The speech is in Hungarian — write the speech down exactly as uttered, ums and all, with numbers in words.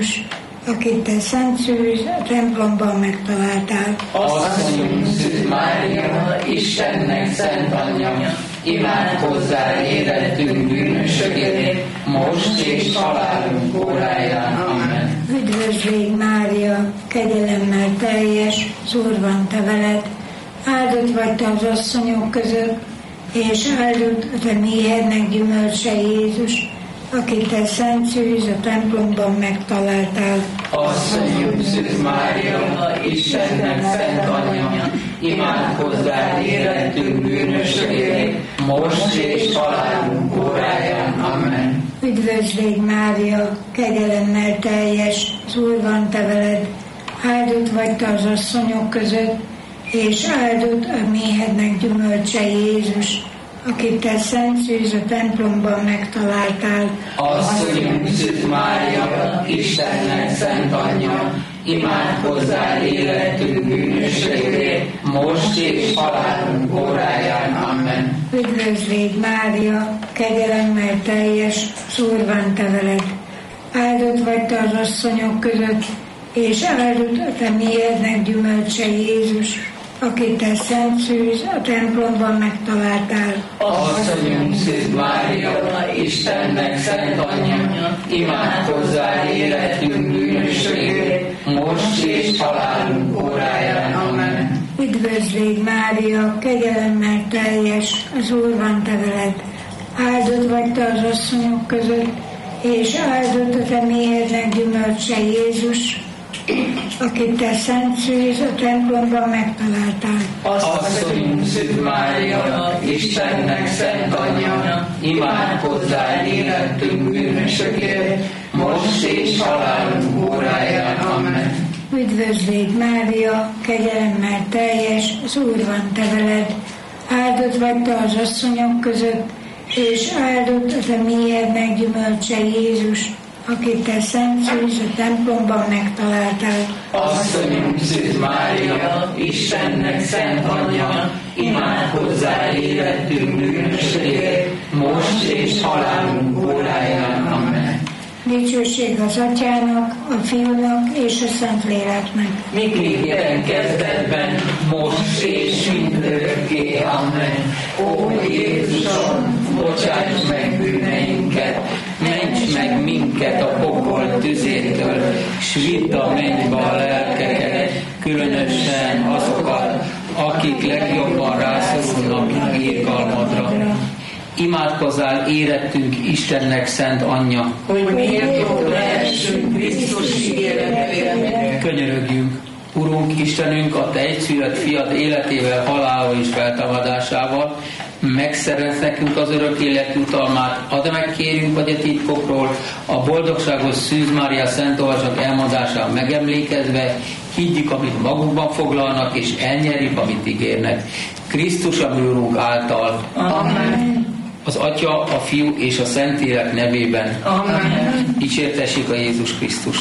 Jézus, akit te Szent Szűz a templomban megtaláltál. Asszonyunk Szűz Mária, Istennek szent anyja, imádkozzál érettünk bűnösökért, most és halálunk óráján. Amen. Üdvözlégy Mária, kegyelemmel teljes, az Úr van te veled, áldott vagy te az asszonyok között, és áldott a te méhednek gyümölcse Jézus, akit te Szent Szűz a templomban megtaláltál. Asszonyunk Szűz Mária, Istennek szent anyja, imádkozzál érettünk bűnösökért, most és halálunk óráján. Amen. Üdvözlégy Mária, kegyelemmel teljes, az Úr van te veled, áldott vagy te az asszonyok között, és áldott a méhednek gyümölcse Jézus, akit te Szent Szűz a templomban megtaláltál. Asszonyunk Szűz Mária, Istennek szent anyja, imádkozzál érettünk bűnösökért, most és halálunk óráján. Amen. Üdvözlégy Mária, kegyelemmel teljes, az Úr van te veled, áldott vagy te az asszonyok között, és áldott a te méhednek gyümölcse Jézus, akit te Szent Szűz a templomban megtaláltál. Asszonyunk Szűz Mária, Istennek szent anyja, imádkozzál érettünk bűnösökért, most és halálunk óráján. Amen. Üdvözlégy Mária, kegyelemmel teljes, az Úr van te veled, áldott vagy te az asszonyok között, és áldott a te méhednek gyümölcse Jézus, akit te Szent Szűz a templomban megtaláltál. Asszonyunk Szűz Mária, Istennek szent anyja, imádkozzál érettünk bűnösökért, most és halálunk óráján. Amen. Üdvözlégy Mária, kegyelemmel teljes, az Úr van te veled, áldott vagy te az asszonyok között, és áldott a te méhednek gyümölcse Jézus, akit te Szent Szűz a templomban megtaláltál. Asszonyunk Szűz Mária, Istennek szent anyja, imádkozzál érettünk bűnösökért, most és halálunk óráján. Amen. Dicsőség az Atyának, a Fiúnak és a Szentléleknek. Miképpen kezdetben, most és mindörökké. Amen. Ó Jézusom, bocsáss meg bűneinket, ments meg minket a pokol tüzétől, s vidd a mennybe a lelkeket, különösen azokat, akik legjobban rászorulnak irgalmadra. Imádkozzál érettünk Istennek szent anyja, hogy méltó lehessünk Krisztus ígéretére. Könyörögjünk. Urunk Istenünk, a te egyszülött fiad életével, halálával és feltámadásával megszerez nekünk az örök élet jutalmát. Add meg, kérünk, hogy a titkokról, a boldogságos Szűz Mária szent olvasat elmondásán megemlékezve higgyük, amit magukban foglalnak, és elnyerjük, amit ígérnek. Krisztus a mi Urunk által. Amen. Az Atya, a Fiú és a Szentlélek nevében. Amen. Dicsértessék a Jézus Krisztus.